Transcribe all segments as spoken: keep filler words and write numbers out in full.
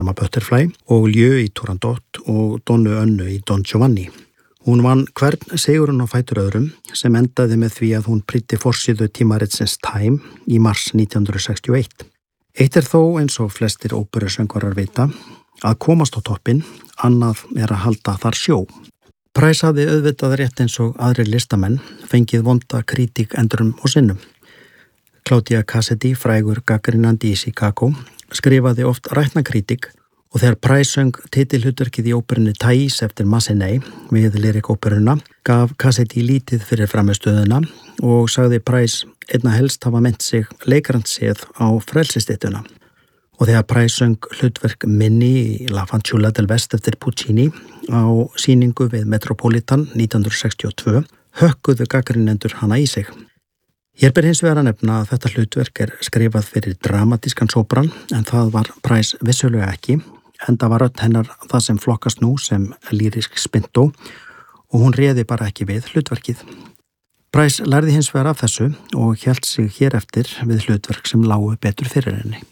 Madama Butterfly og Lieu í Turandot og Donu Önnu í Don Giovanni. Hún vann hvern sigurinn á fætur öðrum sem endaði með því að hún prýddi forsíðu tímaritsins Time í mars nítján hundruð sextíu og eitt. Eitt er þó, eins og flestir óperusöngvarar vita, að komast á toppinn, annað er að halda þar sjó. Price hafði auðvitað rétt eins og aðrir listamenn fengið vonda krítík endurum og sinnum. Claudia Cassidy, frægur gagnrýnandi í Chicago, skrifaði oft rætna krítík og þegar Price söng titilhlutverkið í óperunni Thais eftir Massenet við lyrikóperuna gaf Cassidy lítið fyrir frammistöðuna og sagði Price einna helst hafa ment sig leikarandsið á frelsistyttuna. Og þegar Price söng hlutverk Minnie í La Fanciulla del West eftir Puccini á sýningu við Metropolitan nítján hundruð sextíu og tvö hökkuðu gagnrýnendur hana í sig. Hér ber hins vegar að nefna að þetta hlutverk er skrifað fyrir dramatískan sópran en það var Price vissulega ekki, enda var rödd hennar það sem flokkast nú sem lýrisk spintó og hún réði bara ekki við hlutverkið. Price lærði hins vegar af þessu og hélt sig hér eftir við hlutverk sem lágu betur fyrir henni.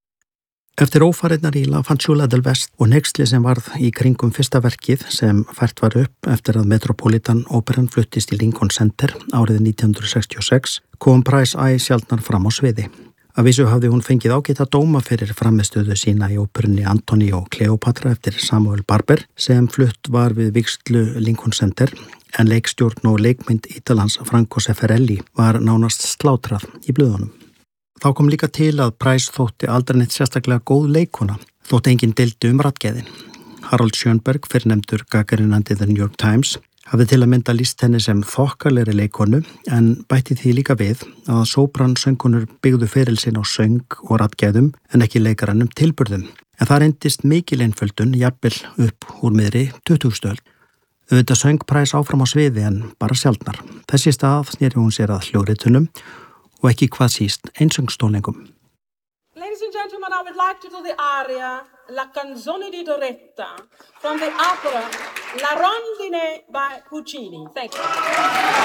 Eftir ófarinnar í La Fanciulla del West og hneyksli sem varð í kringum fyrsta verkið sem fært var upp eftir að Metropolitan óperan fluttist í Lincoln Center árið nítján hundruð sextíu og sex kom Price æ sjaldnar fram á sviði. Að vísu hafði hún fengið ágæta dóma fyrir frammistöðu sína í óperunni Antony og Cleopatra eftir Samuel Barber sem flutt var við vígslu Lincoln Center en leikstjórn og leikmynd Ítalans Franco Zeffirelli var nánast slátrað í blöðunum. Þá kom líka til að Price þótti aldrei neitt sérstaklega góð leikona, þótti enginn deildi um raddgeðin. Harold Schönberg, fyrrnefndur gagnrýnandi The New York Times, hafði til að mynda lýst henni sem þokkalegri leikonu en bætti því líka við að sópransöngunur byggðu feril sinn á söng og raddgeðum en ekki leikarannum tilburðum. En það reyndist mikil einföldun jafnvel upp úr miðri tuttugustu öld. Auðvitað söng Price áfram á sviði en bara sjaldnar. Þessi stað sneri hún sér að hljóðritunum og ekki hvað síst einsöngstólningum. Ladies and gentlemen, I would like to do the aria La canzone di Doretta from the opera La Rondine by Puccini. Thank you.